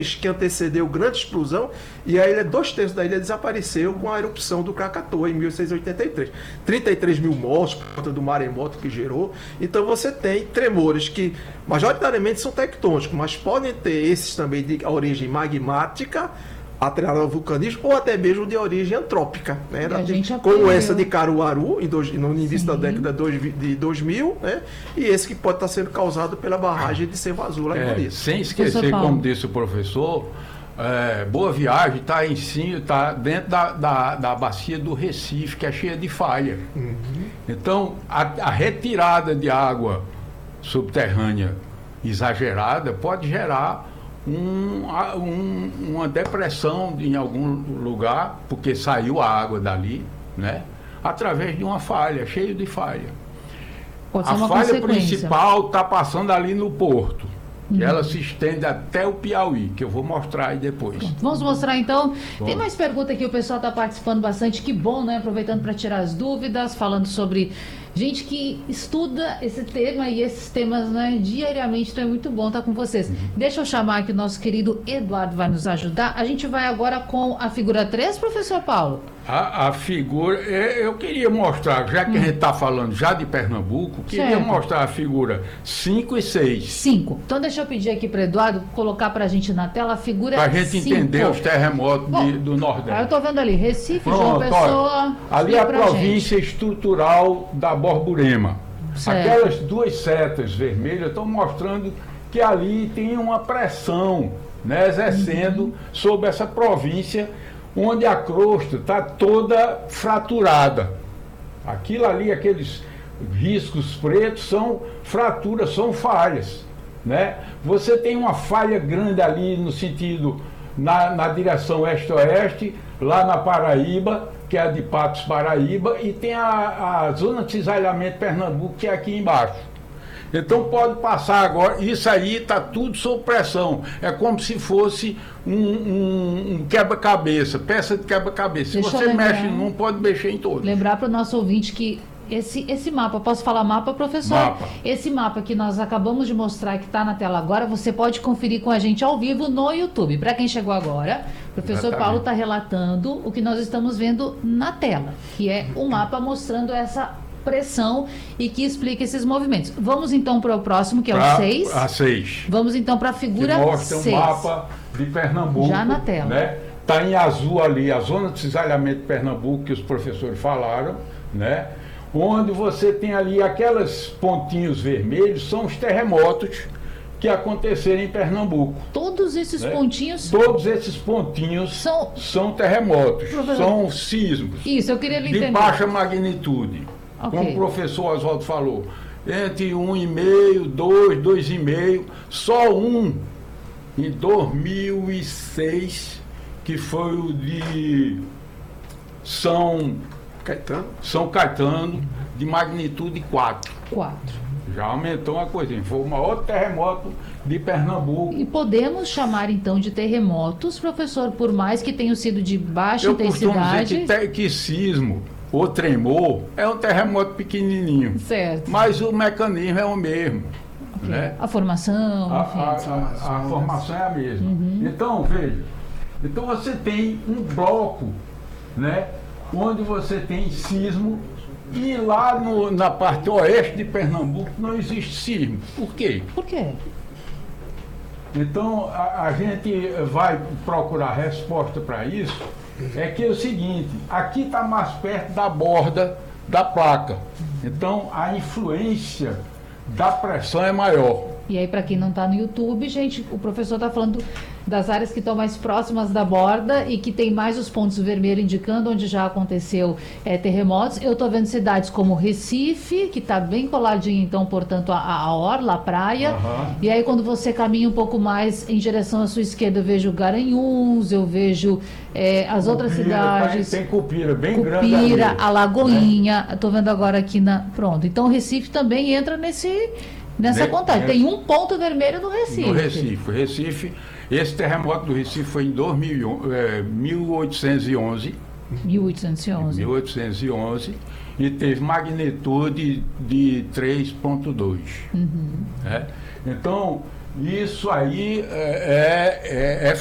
que antecedeu grande explosão, e a ilha, 2/3 da ilha desapareceu com a erupção do Krakatoa em 1683. 33 mil mortos por conta do maremoto que gerou. Então você tem tremores que majoritariamente são tectônicos, mas podem ter esses também de origem magmática, atrelado ao vulcanismo, ou até mesmo de origem antrópica, né? Como essa de Caruaru, no início da década de 2000, né? E esse que pode estar sendo causado pela barragem de Cerro Azul lá em Bonito. Sem esquecer, como disse o professor, Boa Viagem está em cima, está dentro da bacia do Recife, que é cheia de falha. Uhum. Então, a retirada de água subterrânea exagerada pode gerar uma depressão em algum lugar, porque saiu a água dali, né? Através de uma falha, cheio de falha. A falha principal está passando ali no porto. E ela se estende até o Piauí, que eu vou mostrar aí depois. Vamos mostrar então. Tem mais pergunta aqui, o pessoal está participando bastante, que bom, né? Aproveitando para tirar as dúvidas, falando sobre gente que estuda esse tema e esses temas, né, diariamente, então é muito bom estar com vocês. Deixa eu chamar aqui o nosso querido Eduardo, vai nos ajudar. A gente vai agora com a figura 3, professor Paulo. A figura, eu queria mostrar, já que a gente está falando já de Pernambuco, queria mostrar a figura 5 e 6. 5. Então deixa eu pedir aqui para o Eduardo colocar para a gente na tela a figura 5. Para a gente entender os terremotos do Nordeste. Eu estou vendo ali, Recife, João Pessoa. Ali a província estrutural da Borborema. Certo. Aquelas duas setas vermelhas estão mostrando que ali tem uma pressão, né, exercendo sobre essa província, onde a crosta está toda fraturada. Aquilo ali, aqueles riscos pretos, são fraturas, são falhas, né? Você tem uma falha grande ali no sentido, na direção oeste-oeste, lá na Paraíba, que é a de Patos, Paraíba, e tem a zona de cisalhamento Pernambuco, que é aqui embaixo. Então pode passar agora, isso aí está tudo sob pressão, é como se fosse um quebra-cabeça, peça de quebra-cabeça. Se você mexe num, pode mexer em todos. Lembrar para o nosso ouvinte que esse mapa, posso falar mapa, professor? Mapa. Esse mapa que nós acabamos de mostrar, que está na tela agora, você pode conferir com a gente ao vivo no YouTube. Para quem chegou agora, o professor Paulo está relatando o que nós estamos vendo na tela, que é o mapa mostrando essa pressão e que explica esses movimentos. Vamos então para o próximo, que é o 6. A 6. Vamos então para a figura 6. Que mostra um mapa de Pernambuco. Já na tela. Né? Está em azul ali a zona de cisalhamento de Pernambuco, que os professores falaram, né? Onde você tem ali aqueles pontinhos vermelhos, são os terremotos que aconteceram em Pernambuco. Todos esses pontinhos... Todos esses pontinhos são terremotos, são sismos. Isso, eu queria entender. De baixa magnitude. Okay. Como o professor Oswaldo falou, entre 1,5, 2, 2,5, só um em 2006, que foi o de São Caetano, de magnitude 4. 4. Já aumentou uma coisinha, foi o maior terremoto de Pernambuco. E podemos chamar então de terremotos, professor, por mais que tenham sido de baixa intensidade? Eu costumo dizer que sismo ou tremor é um terremoto pequenininho. Certo. Mas o mecanismo é o mesmo. Okay. Né? A formação, enfim. A formação é a mesma. Então, veja, então você tem um bloco, né, onde você tem sismo, e lá na parte oeste de Pernambuco não existe sismo. Por quê? Por quê? Então, a gente vai procurar resposta para isso. É que é o seguinte, aqui está mais perto da borda da placa. Então, a influência da pressão é maior. E aí, para quem não está no YouTube, gente, o professor está falando das áreas que estão mais próximas da borda e que tem mais os pontos vermelhos indicando onde já aconteceu terremotos. Eu estou vendo cidades como Recife, que está bem coladinho, então, portanto, a orla, a praia. E aí, quando você caminha um pouco mais em direção à sua esquerda, eu vejo Garanhuns, eu vejo as outras cidades. Tem Cupira, bem grande. Cupira, Alagoinha. Estou vendo agora aqui Pronto. Então, Recife também entra nessa contagem. Tem um ponto vermelho no Recife. No Recife. Esse terremoto do Recife foi em 1811. 1811. E teve magnitude de 3,2. Né? Então, Isso aí é